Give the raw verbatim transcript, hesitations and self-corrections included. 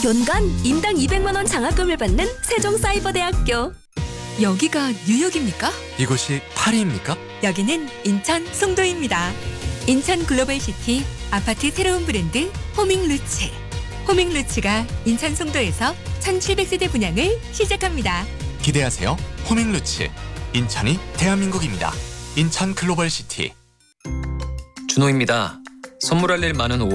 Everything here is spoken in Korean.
연간 인당 이백만 원 장학금을 받는 세종사이버대학교. 여기가 뉴욕입니까? 이곳이 파리입니까? 여기는 인천 송도입니다. 인천 글로벌시티 아파트 새로운 브랜드 호밍루츠. 호밍루츠가 인천 송도에서 천칠백 세대 분양을 시작합니다. 기대하세요. 호밍루츠. 인천이 대한민국입니다. 인천 글로벌시티. 준호입니다. 선물할 일 많은